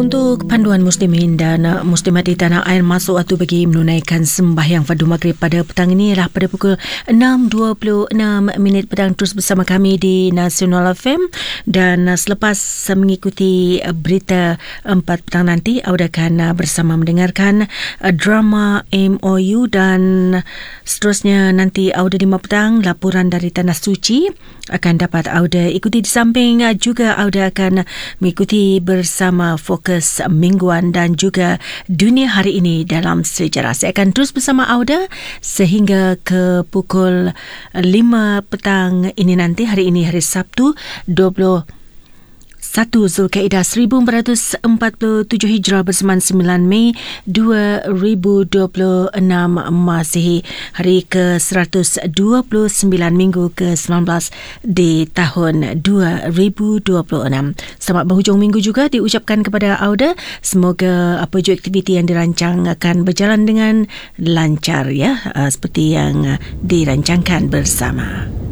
Untuk panduan muslimin dan muslimat di tanah air, masuk waktu bagi menunaikan sembahyang fardu maghrib pada petang ini ialah pada pukul 6.26 petang. Terus bersama kami di Nasional FM, dan selepas mengikuti berita 4 petang nanti, Auda akan bersama mendengarkan drama MOU, dan seterusnya nanti Auda 5 petang laporan dari Tanah Suci akan dapat Auda ikuti. Di samping juga Auda akan mengikuti bersama Fokus Mingguan dan juga Dunia Hari Ini dalam Sejarah. Saya akan terus bersama Auda sehingga ke pukul 5 petang ini nanti. Hari ini hari Sabtu 21 Zulkaidah 1447 Hijrah bersamaan 9 Mei 2026 Masihi, hari ke-129 minggu ke-19 di tahun 2026. Selamat berhujung minggu juga diucapkan kepada Auda. Semoga apa jua aktiviti yang dirancang akan berjalan dengan lancar, ya, seperti yang dirancangkan bersama.